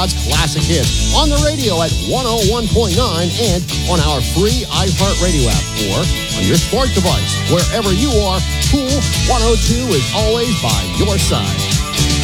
God's classic hits on the radio at 101.9 and on our free iHeartRadio app or on your smart device. Wherever you are, Cool 102 is always by your side.